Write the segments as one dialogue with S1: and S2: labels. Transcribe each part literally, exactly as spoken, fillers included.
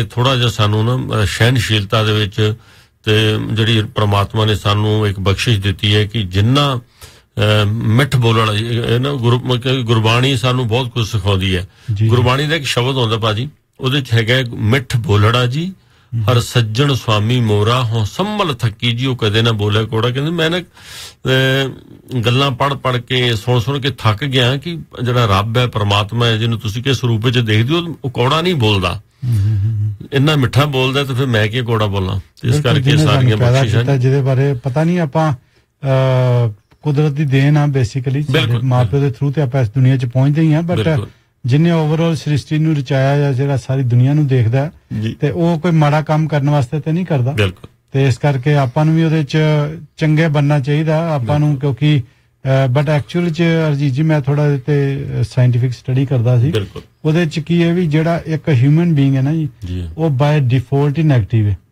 S1: ਥੋੜਾ ਜਿਹਾ ਸਾਨੂੰ ਨਾ ਸਹਿਨਸ਼ੀਲਤਾ ਦੇ ਵਿੱਚ ਤੇ ਜਿਹੜੀ ਪ੍ਰਮਾਤਮਾ ਨੇ ਸਾਨੂੰ ਇੱਕ ਬਖਸ਼ਿਸ਼ ਦਿੱਤੀ ਹੈ ਕਿ ਜਿੰਨਾ ਮਿੱਠ ਬੋਲਣਾ ਨਾ ਗੁਰੂ ਗੁਰਬਾਣੀ ਸਾਨੂੰ ਬਹੁਤ ਕੁਝ ਸਿਖਾਉਂਦੀ ਹੈ। ਗੁਰਬਾਣੀ ਦਾ ਇੱਕ ਸ਼ਬਦ ਹੁੰਦਾ ਭਾਜੀ, ਉਹਦੇ ਚ ਹੈਗਾ ਮਿੱਠ ਬੋਲੜਾ ਜੀ ਹਰ ਸੱਜਣ ਸੁਆਮੀ ਮੋਰਾ ਹੋ ਸੰਭਲ ਥੱਕੀ ਜੀ, ਉਹ ਕਦੇ ਨਾ ਬੋਲਿਆ ਕੋੜਾ। ਕਹਿੰਦੇ ਮੈਂ ਨਾ ਗੱਲਾਂ ਪੜ੍ਹ ਪੜ੍ਹ ਕੇ ਸੁਣ ਸੁਣ ਕੇ ਥੱਕ ਗਿਆ ਕਿ ਜਿਹੜਾ ਰੱਬ ਹੈ ਪ੍ਰਮਾਤਮਾ ਹੈ ਜਿਹਨੂੰ ਤੁਸੀਂ ਕਿਸ ਰੂਪ ਵਿੱਚ ਦੇਖਦੇ ਹੋ, ਉਹ ਕੋੜਾ ਨਹੀਂ ਬੋਲਦਾ, ਇੰਨਾ ਮਿੱਠਾ ਬੋਲਦਾ, ਤੇ ਫਿਰ ਮੈਂ ਕੀ ਕੋੜਾ ਬੋਲਾਂ। ਇਸ ਕਰਕੇ ਸਾਰੀਆਂ ਬਖਸ਼ਿਸ਼ਾਂ ਜਿਹਦੇ ਬਾਰੇ ਪਤਾ ਨਹੀਂ, ਆਪਾਂ ਕੁਦਰਤ ਦੀ ਦੇਣ ਆ ਬੇਸਿਕਲੀ, ਮਾਂ ਪਿਓ ਦੇ ਥਰੂ ਤੇ ਆਪਾਂ ਇਸ ਦੁਨੀਆ ਚ ਪਹੁੰਚਦੇ ਹੀ ਆ, ਬਟ ਜਿੰਨੇ ਓਵਰਆਲ ਸ੍ਰਿਸ਼ਟੀ ਨੂੰ ਰਚਾਇਆ ਜਾਂ ਜਿਹੜਾ ਸਾਰੀ ਦੁਨੀਆ ਨੂੰ ਦੇਖਦਾ ਤੇ ਉਹ ਕੋਈ ਮਾੜਾ ਕੰਮ ਕਰਨ ਵਾਸਤੇ ਤੇ ਨਹੀਂ ਕਰਦਾ, ਤੇ ਇਸ ਕਰਕੇ ਆਪਾਂ ਨੂੰ ਵੀ ਉਹਦੇ ਚ ਚੰਗੇ ਬਣਨਾ ਚਾਹੀਦਾ ਆਪਾਂ ਨੂੰ, ਕਿਉਂਕਿ ਬਟ ਐਕਚੁਅਲ ਚ ਅਰਜੀਤ ਜੀ ਮੈਂ ਥੋੜਾ ਤੇ ਸਾਇੰਟੀਫਿਕ ਸਟੱਡੀ ਕਰਦਾ ਸੀ, ਉਹਦੇ ਚ ਕੀ ਹੈ ਵੀ ਜਿਹੜਾ ਇੱਕ ਹਿਊਮਨ ਬੀਇੰਗ ਹੈ ਨਾ ਜੀ, ਉਹ ਬਾਏ ਡਿਫਾਲਟ ਹੀ ਨੈਗੇਟਿਵ ਹੈ।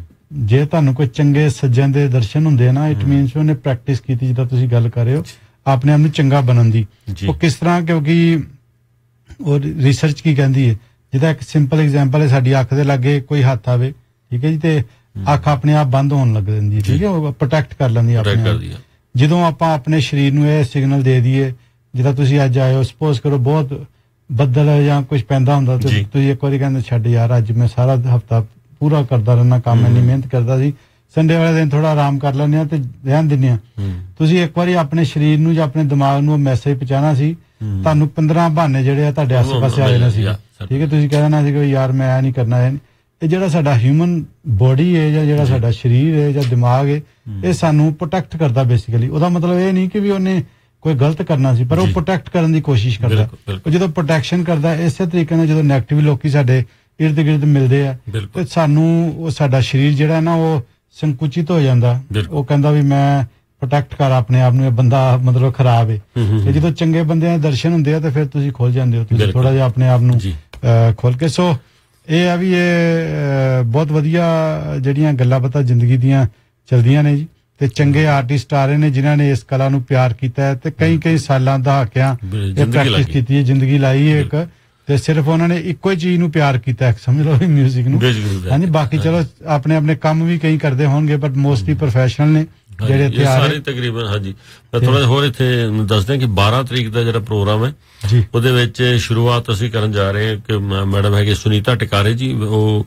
S1: ਜੇ ਤੁਹਾਨੂੰ ਕੋਈ ਚੰਗੇ ਸੱਜਣ ਦੇ ਦਰਸ਼ਨ ਹੁੰਦੇ ਆ ਨਾ, ਇਟ ਮੀਨਸ ਉਹਨੇ ਪ੍ਰੈਕਟਿਸ ਕੀਤੀ, ਜਿੱਦਾਂ ਤੁਸੀਂ ਗੱਲ ਕਰ ਰਹੇ ਹੋ ਆਪਣੇ ਆਪ ਨੂੰ ਚੰਗਾ ਬਣਨ ਦੀ। ਉਹ ਕਿਸ ਤਰ੍ਹਾਂ, ਕਿਉਂਕਿ ਉਹ ਰਿਸਰਚ ਕੀ ਕਹਿੰਦੀ ਹੈ, ਜਿਹਦਾ ਇੱਕ ਸਿੰਪਲ ਐਗਜ਼ਾਮਪਲ ਹੈ, ਸਾਡੀ ਅੱਖ ਦੇ ਲਾਗੇ ਕੋਈ ਹੱਥ ਆਵੇ, ਠੀਕ ਹੈ ਜੀ, ਤੇ ਅੱਖ ਆਪਣੇ ਆਪ ਬੰਦ ਹੋਣ ਲੱਗ ਜਾਂਦੀ ਹੈ, ਠੀਕ ਹੈ, ਉਹ ਪ੍ਰੋਟੈਕਟ ਕਰ ਲੈਂਦੀ ਆਪਣੇ ਆਪ। ਜਦੋਂ ਆਪਾਂ ਆਪਣੇ ਸਰੀਰ ਨੂੰ ਇਹ ਸਿਗਨਲ ਦੇ ਦਈਏ, ਜਿੱਦਾਂ ਤੁਸੀਂ ਅੱਜ ਆਏ ਹੋ, ਸਪੋਜ਼ ਕਰੋ ਬਹੁਤ ਬੱਦਲ ਜਾਂ ਕੁਝ ਪੈਂਦਾ ਹੁੰਦਾ ਤੇ ਤੁਸੀਂ ਇੱਕ ਵਾਰੀ ਕਹਿੰਦੇ ਛੱਡ ਯਾਰ ਅੱਜ ਮੈਂ ਸਾਰਾ ਹਫਤਾ ਪੂਰਾ ਕਰਦਾ ਰਹਿਣਾ ਕੰਮ, ਇੰਨੀ ਮਿਹਨਤ ਕਰਦਾ ਸੀ, ਸੰਡੇ ਵਾਲੇ ਦਿਨ ਥੋੜਾ ਆਰਾਮ ਕਰ ਲੈਂਦੇ ਆ ਤੇ ਰਹਿਣ ਦਿੰਦੇ ਆ। ਤੁਸੀਂ ਇੱਕ ਵਾਰੀ ਆਪਣੇ ਸਰੀਰ ਨੂੰ ਜਾਂ ਆਪਣੇ ਦਿਮਾਗ ਨੂੰ ਮੈਸੇਜ ਪਹੁੰਚਾਉਣਾ ਸੀ, ਤੁਹਾਨੂੰ ਪੰਦਰਾਂ ਬਹਾਨੇ ਜਿਹੜੇ ਆ ਤੁਹਾਡੇ ਆਸੇ ਪਾਸੇ ਆ ਜਾਣਾ ਸੀ, ਠੀਕ ਹੈ, ਤੁਸੀਂ ਕਹਿ ਦੇਣਾ ਸੀ ਕਿ ਯਾਰ ਮੈਂ ਇਹ ਨਹੀਂ ਕਰਨਾ। ਇਹ ਜਿਹੜਾ ਸਾਡਾ ਹਿਊਮਨ ਬੋਡੀ ਹੈ ਜਾਂ ਜਿਹੜਾ ਸਾਡਾ ਸਰੀਰ ਹੈ ਜਾਂ ਦਿਮਾਗ ਹੈ, ਇਹ ਸਾਨੂੰ ਪ੍ਰੋਟੈਕਟ ਕਰਦਾ ਬੇਸਿਕਲੀ। ਉਹਦਾ ਮਤਲਬ ਇਹ ਨਹੀਂ ਕਿ ਵੀ ਉਹਨੇ ਕੋਈ ਗਲਤ ਕਰਨਾ ਸੀ, ਪਰ ਉਹ ਪ੍ਰੋਟੈਕਟ ਕਰਨ ਦੀ ਕੋਸ਼ਿਸ਼ ਕਰਦਾ। ਉਹ ਜਦੋਂ ਪ੍ਰੋਟੈਕਸ਼ਨ ਕਰਦਾ, ਇਸੇ ਤਰੀਕੇ ਨਾਲ ਜਦੋਂ ਨੈਗੇਟਿਵ ਲੋਕੀ ਸਾਡੇ ਇਰਦ ਗਿਰਦ ਮਿਲਦੇ ਆ ਤੇ ਸਾਨੂੰ ਉਹ ਸਾਡਾ ਸਰੀਰ ਜਿਹੜਾ ਨਾ ਉਹ ਸੰਕੁਚਿਤ ਹੋ ਜਾਂਦਾ, ਉਹ ਕਹਿੰਦਾ ਵੀ ਮੈਂ ਪ੍ਰੋਟੈਕਟ ਕਰ ਆਪਣੇ ਆਪ ਨੂੰ, ਇਹ ਬੰਦਾ ਮਤਲਬ ਖਰਾਬ ਹੈ। ਤੇ ਜਦੋਂ ਚੰਗੇ ਬੰਦਿਆਂ ਦੇ ਦਰਸ਼ਨ ਹੁੰਦੇ ਆ ਤੇ ਫਿਰ ਤੁਸੀਂ ਖੁੱਲ ਜਾਂਦੇ ਹੋ, ਤੁਸੀਂ ਥੋੜਾ ਜਿਹਾ ਆਪਣੇ ਆਪ ਨੂੰ ਖੋਲ ਕੇ। ਸੋ ਇਹ ਆ ਵੀ ਇਹ ਬਹੁਤ ਵਧੀਆ ਜਿਹੜੀਆਂ ਗੱਲਾਂ ਬਾਤਾਂ ਜ਼ਿੰਦਗੀ ਦੀਆਂ ਚਲਦੀਆਂ ਨੇ ਜੀ, ਤੇ ਚੰਗੇ ਆਰਟਿਸਟ ਆ ਰਹੇ ਨੇ ਜਿਨ੍ਹਾਂ ਨੇ ਇਸ ਕਲਾ ਨੂੰ ਪਿਆਰ ਕੀਤਾ ਹੈ ਤੇ ਕਈ ਕਈ ਸਾਲਾਂ ਦਹਾਕਿਆਂ ਇਹ ਪ੍ਰੈਕਟਿਸ ਕੀਤੀ ਹੈ, ਜ਼ਿੰਦਗੀ ਲਾਈ ਹੈ ਇੱਕ, ਤੇ ਸਿਰਫ ਉਹਨਾਂ ਨੇ ਇੱਕੋ ਹੀ ਚੀਜ਼ ਨੂੰ ਪਿਆਰ ਕੀਤਾ ਹੈ, ਸਮਝ ਲਓ ਮਿਊਜ਼ਿਕ ਨੂੰ। ਹਾਂਜੀ, ਬਾਕੀ ਚਲੋ ਆਪਣੇ ਆਪਣੇ ਕੰਮ ਵੀ ਕਈ ਕਰਦੇ ਹੋਣਗੇ, ਬਟ ਮੋਸਟਲੀ ਪ੍ਰੋਫੈਸ਼ਨਲ ਨੇ ਜਿਹੜੇ ਇੱਥੇ ਆ ਰਹੇ ਤਕਰੀਬਨ। ਹਾਂਜੀ, ਮੈਂ ਥੋੜਾ ਹੋਰ ਇੱਥੇ ਦੱਸਦਾ ਕਿ ਬਾਰਾਂ ਤਰੀਕ ਦਾ ਜਿਹੜਾ ਪ੍ਰੋਗਰਾਮ ਹੈ ਉਹਦੇ ਵਿੱਚ ਸ਼ੁਰੂਆਤ ਅਸੀਂ ਕਰਨ ਜਾ ਰਹੇ ਹਾਂ ਕਿ ਮੈਡਮ ਹੈਗੇ ਸੁਨੀਤਾ ਟਿਕਾਰੇ ਜੀ, ਉਹ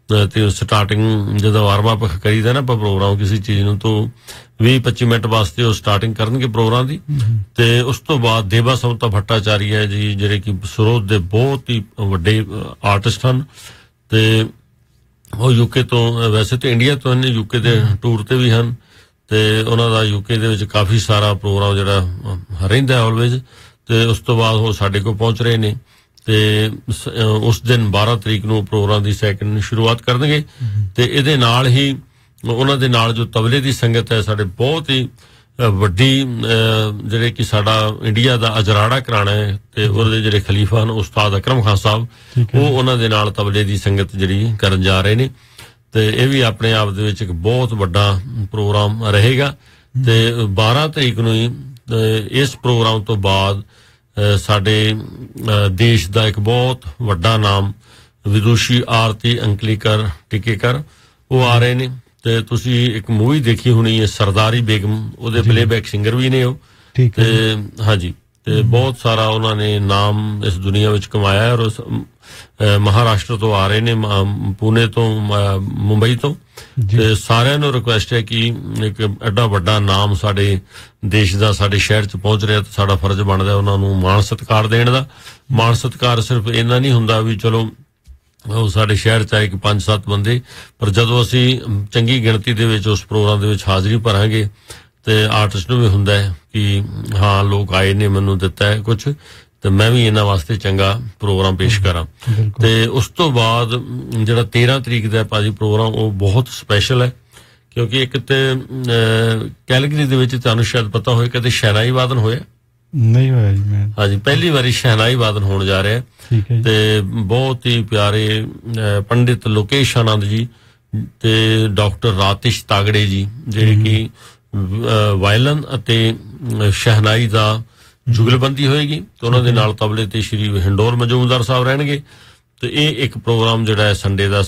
S1: ਤੇ ਸਟਾਰਟਿੰਗ ਜਦੋਂ ਵਾਰਮ ਅਪ ਕਰੀਦਾ ਨਾ ਆਪਾਂ ਪ੍ਰੋਗਰਾਮ ਕਿਸੇ ਚੀਜ਼ ਨੂੰ, ਤੋਂ ਵੀਹ ਪੱਚੀ ਮਿੰਟ ਵਾਸਤੇ ਉਹ ਸਟਾਰਟਿੰਗ ਕਰਨਗੇ ਪ੍ਰੋਗਰਾਮ ਦੀ, ਤੇ ਉਸ ਤੋਂ ਬਾਅਦ ਦੇਵਾ ਸਮਤਾ ਭੱਟਾਚਾਰੀ ਹੈ ਜੀ, ਜਿਹੜੇ ਕਿ ਸਰੋਤ ਦੇ ਬਹੁਤ ਹੀ ਵੱਡੇ ਆਰਟਿਸਟ ਹਨ, ਤੇ ਉਹ ਯੂਕੇ ਤੋਂ, ਵੈਸੇ ਤੇ ਇੰਡੀਆ ਤੋਂ ਇਹਨੇ ਯੂਕੇ ਦੇ ਟੂਰ ਤੇ ਵੀ ਹਨ, ਤੇ ਉਹਨਾਂ ਦਾ ਯੂਕੇ ਦੇ ਵਿੱਚ ਕਾਫੀ ਸਾਰਾ ਪ੍ਰੋਗਰਾਮ ਜਿਹੜਾ ਰਹਿੰਦਾ ਆਲਵੇਜ਼, ਤੇ ਉਸ ਤੋਂ ਬਾਅਦ ਉਹ ਸਾਡੇ ਕੋਲ ਪਹੁੰਚ ਰਹੇ ਨੇ, ਤੇ ਉਸ ਦਿਨ ਬਾਰਾਂ ਤਰੀਕ ਨੂੰ ਪ੍ਰੋਗਰਾਮ ਦੀ ਸੈਕਿੰਡ ਸ਼ੁਰੂਆਤ ਕਰਨਗੇ। ਤੇ ਇਹਦੇ ਨਾਲ ਹੀ ਉਹਨਾਂ ਦੇ ਨਾਲ ਜੋ ਤਬਲੇ ਦੀ ਸੰਗਤ ਹੈ, ਸਾਡੇ ਬਹੁਤ ਹੀ ਵੱਡੀ ਜਿਹੜੇ ਕਿ ਸਾਡਾ ਇੰਡੀਆ ਦਾ ਅਜਰਾੜਾ ਘਰਾਣਾ ਹੈ, ਤੇ ਉਹਦੇ ਜਿਹੜੇ ਖਲੀਫਾ ਹਨ ਉਸਤਾਦ ਅਕਰਮ ਖਾਨ ਸਾਹਿਬ, ਉਹ ਉਹਨਾਂ ਦੇ ਨਾਲ ਤਬਲੇ ਦੀ ਸੰਗਤ ਜਿਹੜੀ ਕਰਨ ਜਾ ਰਹੇ ਨੇ, ਤੇ ਇਹ ਵੀ ਆਪਣੇ ਆਪ ਦੇ ਵਿੱਚ ਇੱਕ ਬਹੁਤ ਵੱਡਾ ਪ੍ਰੋਗਰਾਮ ਰਹੇਗਾ। ਤੇ ਬਾਰਾਂ ਤਰੀਕ ਨੂੰ ਹੀ ਇਸ ਪ੍ਰੋਗਰਾਮ ਤੋਂ ਬਾਅਦ ਸਾਡੇ ਦੇਸ਼ ਦਾ ਇੱਕ ਬਹੁਤ ਵੱਡਾ ਨਾਮ ਵਿਦੂਸ਼ੀ ਆਰਤੀ ਅੰਕਲੀਕਰ ਟਿਕੇਕਰ ਉਹ ਆ ਰਹੇ ਨੇ, ਤੇ ਤੁਸੀਂ ਇੱਕ ਮੂਵੀ ਦੇਖੀ ਹੋਣੀ ਹੈ ਸਰਦਾਰੀ ਬੇਗਮ, ਉਹਦੇ ਪਲੇਬੈਕ ਸਿੰਗਰ ਵੀ ਨੇ ਉਹ, ਤੇ ਹਾਂਜੀ, ਤੇ ਬਹੁਤ ਸਾਰਾ ਉਹਨਾਂ ਨੇ ਨਾਮ ਇਸ ਦੁਨੀਆ ਵਿੱਚ ਕਮਾਇਆ, ਔਰ ਮਹਾਰਾਸ਼ਟਰ ਤੋਂ ਆ ਰਹੇ ਨੇ, ਪੂਨੇ ਤੋਂ, ਮੁੰਬਈ ਤੋਂ, ਤੇ ਸਾਰਿਆਂ ਨੂੰ ਰਿਕੁਐਸਟ ਹੈ ਕਿ ਇੱਕ ਐਡਾ ਵੱਡਾ ਨਾਮ ਸਾਡੇ ਦੇਸ਼ ਦਾ ਸਾਡੇ ਸ਼ਹਿਰ ਚ ਪਹੁੰਚ ਰਿਹਾ, ਤੇ ਸਾਡਾ ਫਰਜ਼ ਬਣਦਾ ਉਹਨਾਂ ਨੂੰ ਮਾਣ ਸਤਿਕਾਰ ਦੇਣ ਦਾ। ਮਾਣ ਸਤਿਕਾਰ ਸਿਰਫ ਇੰਨਾ ਨਹੀਂ ਹੁੰਦਾ ਵੀ ਚਲੋ ਉਹ ਸਾਡੇ ਸ਼ਹਿਰ ਚ ਆਏ ਕਿ ਪੰਜ ਸੱਤ ਬੰਦੇ, ਪਰ ਜਦੋਂ ਅਸੀਂ ਚੰਗੀ ਗਿਣਤੀ ਦੇ ਵਿੱਚ ਉਸ ਪ੍ਰੋਗਰਾਮ ਦੇ ਵਿੱਚ ਹਾਜ਼ਰੀ ਭਰਾਂਗੇ ਤੇ ਆਰਟਿਸਟ ਨੂੰ ਵੀ ਹੁੰਦਾ ਹੈ ਕਿ ਹਾਂ ਲੋਕ ਆਏ ਨੇ, ਮੈਨੂੰ ਦਿੱਤਾ ਹੈ ਕੁਛ, ਤੇ ਮੈਂ ਵੀ ਇਹਨਾਂ ਵਾਸਤੇ ਚੰਗਾ ਪ੍ਰੋਗਰਾਮ ਪੇਸ਼ ਕਰਾਂ। ਤੇ ਉਸ ਤੋਂ ਬਾਅਦ ਜਿਹੜਾ ਤੇਰਾਂ ਤਰੀਕ ਦਾ ਭਾਜੀ ਪ੍ਰੋਗਰਾਮ, ਉਹ ਬਹੁਤ ਸਪੈਸ਼ਲ ਹੈ, ਕਿਉਂਕਿ ਇੱਕ ਤੇ ਕੈਲਗਰੀ ਦੇ ਵਿੱਚ ਤੁਹਾਨੂੰ ਸ਼ਾਇਦ ਪਤਾ ਹੋਏ ਕਦੇ ਸ਼ਹਿਨਾਈ ਵਾਦਨ ਹੋਇਆ ਨਹੀਂ ਹੋਇਆ ਜੀ, ਮੈਂ ਹਾਂਜੀ ਪਹਿਲੀ ਵਾਰੀ ਸ਼ਹਿਨਾਈ ਵਾਦਨ ਹੋਣ ਜਾ ਰਿਹਾ, ਤੇ ਬਹੁਤ ਹੀ ਪਿਆਰੇ ਪੰਡਿਤ ਲੋਕੇਸ਼ ਆਨੰਦ ਜੀ ਤੇ ਡਾਕਟਰ ਰਾਤਿਸ਼ ਤਾਗੜੇ ਜੀ, ਜਿਹੜੇ ਕਿ ਵਾਇਲਨ ਅਤੇ ਸ਼ਹਿਨਾਈ ਦਾ ਜੁਗਲਬੰਦੀ ਹੋਏਗੀ, ਤੇ ਉਹਨਾਂ ਦੇ ਨਾਲ ਤਬਲੇ ਤੇ ਸ਼੍ਰੀ ਹਿੰਡੋਰ ਮਜੂਮਦਾਰ ਸਾਹਿਬ ਰਹਿਣਗੇ। ਤੇ ਇਹ ਇੱਕ ਪ੍ਰੋਗਰਾਮ ਜਿਹੜਾ ਹੈ ਸੰਡੇ ਦਾ